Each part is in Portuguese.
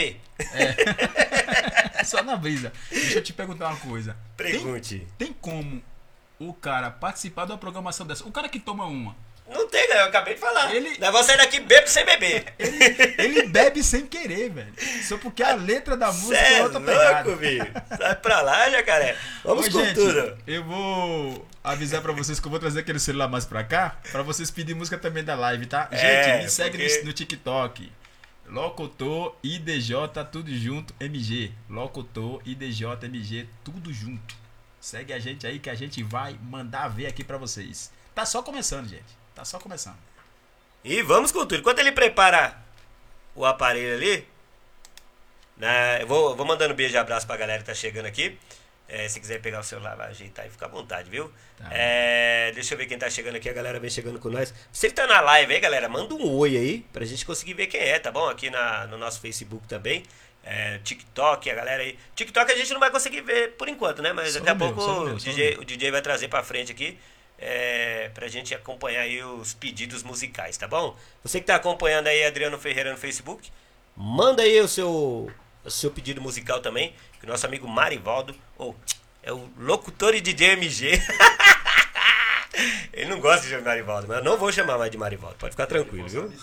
beber. Só na brisa. Deixa eu te perguntar uma coisa. Pergunte. Tem como o cara participar de uma programação dessa? O cara que toma uma. Não tem, eu acabei de falar. Ele- Nós vamos sair daqui bebo sem beber. Ele bebe sem querer, velho. Só porque a letra da música Cê é é outra pegada. louco, filho. Sai pra lá, jacaré. Vamos Ô, com gente, tudo. eu vou avisar pra vocês que eu vou trazer aquele celular mais pra cá, pra vocês pedirem música também da live, tá? Gente, me segue porque- no TikTok. Locutor IDJ, tudo junto, MG. Locutor IDJ, MG, tudo junto. Segue a gente aí que a gente vai mandar ver aqui pra vocês. Tá só começando, gente. Tá só começando. E vamos com tudo. Enquanto ele prepara o aparelho ali, né, eu vou mandando beijo e abraço pra galera que tá chegando aqui. Se quiser pegar o celular, vai ajeitar e fica à vontade, viu? Tá. Deixa eu ver quem tá chegando aqui. A galera vem chegando com nós. Você que tá na live aí, galera, manda um oi aí pra gente conseguir ver quem é, tá bom? Aqui no nosso Facebook também. TikTok, a galera aí. TikTok a gente não vai conseguir ver por enquanto, né? Mas Só daqui a no meu, pouco só no meu, o só no DJ, meu. o DJ vai trazer pra frente aqui. Pra gente acompanhar aí os pedidos musicais, tá bom? Você que tá acompanhando aí Adriano Ferreira no Facebook, manda aí o seu pedido musical também, que o nosso amigo Marivaldo, é o locutor e DJ MG. Ele não gosta de chamar Marivaldo, mas eu não vou chamar mais de Marivaldo, pode ficar tranquilo, viu?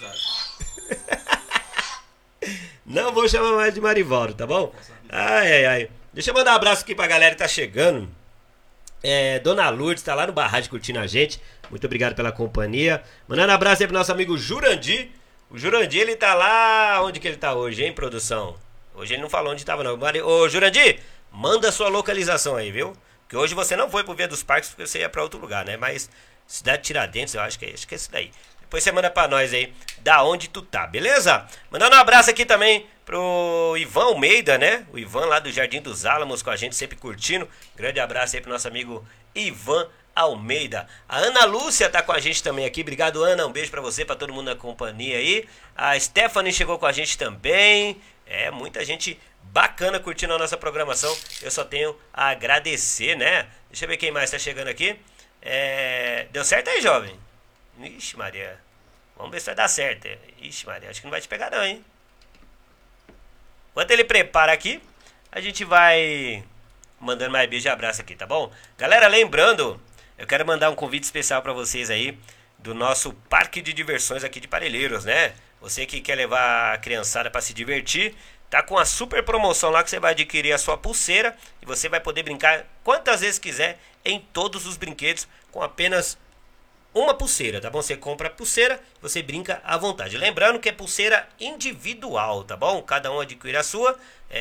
Não vou chamar mais de Marivaldo, tá bom? Ai. Deixa eu mandar um abraço aqui pra galera que tá chegando. Dona Lourdes tá lá no Barragem curtindo a gente. Muito obrigado pela companhia. Mandando um abraço aí pro nosso amigo Jurandir. O Jurandir, ele tá lá. Onde que ele tá hoje, hein, produção? Hoje ele não falou onde tava, não. Ô, Jurandir, manda a sua localização aí, viu? Porque hoje você não foi pro Via dos Parques porque você ia pra outro lugar, né? Mas Cidade Tiradentes, eu acho que é esse daí. Depois você manda pra nós aí da onde tu tá, beleza? Mandando um abraço aqui também pro Ivan Almeida, né? O Ivan lá do Jardim dos Álamos com a gente, sempre curtindo. Grande abraço aí pro nosso amigo Ivan Almeida. A Ana Lúcia tá com a gente também aqui. Obrigado, Ana. Um beijo pra você, pra todo mundo na companhia aí. A Stephanie chegou com a gente também. Muita gente bacana curtindo a nossa programação. Eu só tenho a agradecer, né? Deixa eu ver quem mais tá chegando aqui. Deu certo aí, jovem? Ixi, Maria. Vamos ver se vai dar certo. Ixi, Maria, acho que não vai te pegar não, hein? Enquanto ele prepara aqui, a gente vai mandando mais beijo e abraço aqui, tá bom? Galera, lembrando, eu quero mandar um convite especial pra vocês aí do nosso parque de diversões aqui de Parelheiros, né? Você que quer levar a criançada pra se divertir, tá com a super promoção lá que você vai adquirir a sua pulseira e você vai poder brincar quantas vezes quiser em todos os brinquedos com apenas uma pulseira, tá bom? Você compra a pulseira, você brinca à vontade. Lembrando que é pulseira individual, tá bom? Cada um adquire a sua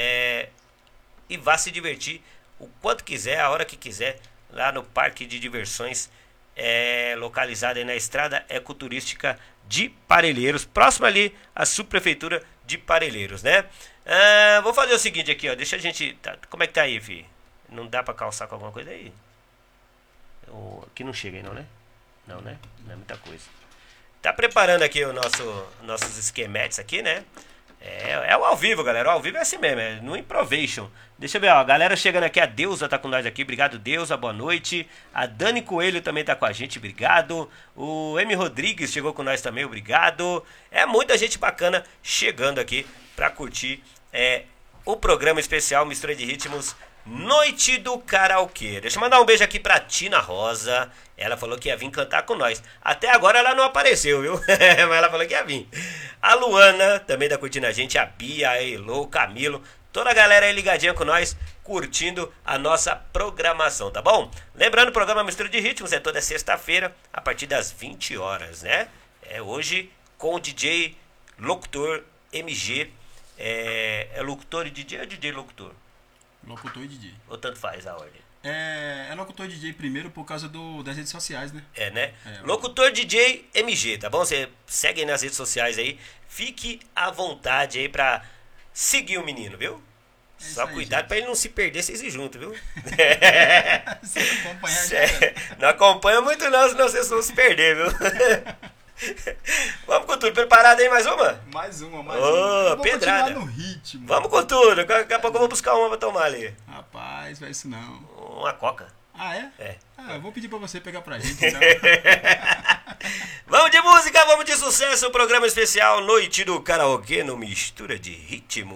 e vá se divertir o quanto quiser, a hora que quiser, lá no Parque de Diversões, localizado aí na Estrada Ecoturística de Parelheiros, próximo ali à subprefeitura de Parelheiros, né? Vou fazer o seguinte aqui, ó, deixa a gente... como é que tá aí, fi? Não dá pra calçar com alguma coisa aí? Aqui não chega aí não, né? Não, né? Não é muita coisa. Tá preparando aqui nossos esquemetes aqui, né? É o ao vivo, galera. O ao vivo é assim mesmo, é no Improvation. Deixa eu ver, ó. A galera chegando aqui. A Deusa tá com nós aqui. Obrigado, Deusa. Boa noite. A Dani Coelho também tá com a gente. Obrigado. O M. Rodrigues chegou com nós também. Obrigado. Muita gente bacana chegando aqui pra curtir o programa especial Mistura de Ritmos Noite do Karaokê. Deixa eu mandar um beijo aqui pra Tina Rosa. Ela falou que ia vir cantar com nós. Até agora ela não apareceu, viu? Mas ela falou que ia vir. A Luana também tá curtindo a gente. A Bia, a Elo, o Camilo. Toda a galera aí ligadinha com nós, curtindo a nossa programação, tá bom? Lembrando, o programa Mistura de Ritmos é toda sexta-feira, a partir das 20 horas, né? Hoje com o DJ Locutor MG. É locutor e DJ ou DJ Locutor? Locutor e DJ. Ou tanto faz a ordem? É locutor e DJ primeiro por causa das redes sociais, né? Né? Locutor DJ MG, tá bom? Você segue aí nas redes sociais aí. Fique à vontade aí pra seguir o menino, viu? Só aí, cuidado gente. pra ele não se perder vocês ir junto, viu? Se acompanhar já era. Não acompanha muito não, senão vocês vão se perder, viu? Vamos com tudo. Preparado aí, mais uma? Mais uma. Ô, Eu vou pedrada. continuar no ritmo. Vamos com tudo. Daqui a pouco eu vou buscar uma pra tomar ali. Rapaz, vai isso não. Uma coca. Ah, é? É. Eu vou pedir pra você pegar pra gente, então. Vamos de música, vamos de sucesso. O programa especial Noite do Karaokê no Mistura de Ritmo.